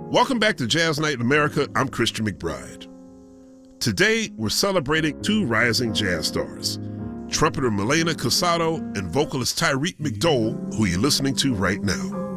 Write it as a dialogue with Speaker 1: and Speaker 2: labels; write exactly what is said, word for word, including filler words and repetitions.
Speaker 1: Welcome back to Jazz Night in America. I'm Christian McBride. Today, we're celebrating two rising jazz stars, trumpeter Melena Casado and vocalist Tyreek McDowell, who you're listening to right now.